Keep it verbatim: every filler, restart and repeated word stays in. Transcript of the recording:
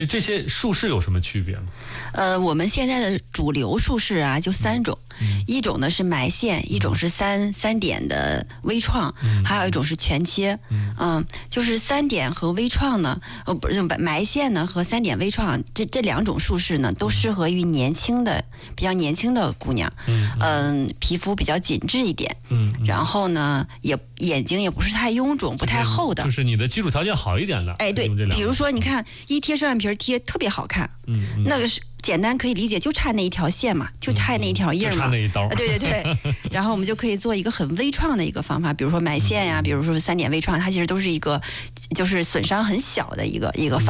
这些术式有什么区别吗？ 呃，我们现在的主流术式啊，就三种，嗯、一种呢是埋线，一种是三三点的微创，嗯、还有一种是全切。嗯，嗯就是三点和微创呢，呃，不是埋线呢和三点微创这这两种术式呢，都适合于年轻的、比较年轻的姑娘。嗯，嗯、呃，皮肤比较紧致一点。嗯，嗯然后呢，也眼睛也不是太臃肿、不太厚的， 就是你的基础条件好一点的。 哎，对，比如说你看一贴双眼皮贴特别好看。嗯，嗯那个是简单可以理解，就差那一条线嘛，就差那一条印嘛， 就差那一刀。 对对对，然后我们就可以做一个很微创的一个方法，比如说埋线呀、啊，比如说三点微创，它其实都是一个就是损伤很小的一个一个方法。